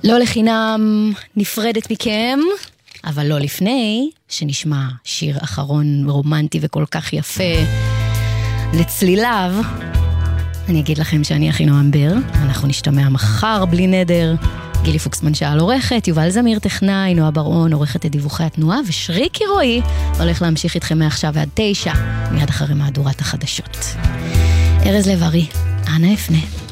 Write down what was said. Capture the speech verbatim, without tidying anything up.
לא לחינם נפרדת מכם, אבל לא לפני שנשמע שיר אחרון רומנטי וכל כך יפה לצליליו. אני אגיד לכם שאני אחינועם בר, אנחנו נשתמע מחר בלי נדר. גילי פוקסמן שאל עורכת, יובל זמיר טכנאי, נועה ברעון עורכת את דיווחי התנועה, ושריקי רועי הולך להמשיך איתכם מעכשיו ועד תשע, מיד אחרי מהדורת החדשות. ארז לב-ארי, אנה אפנה.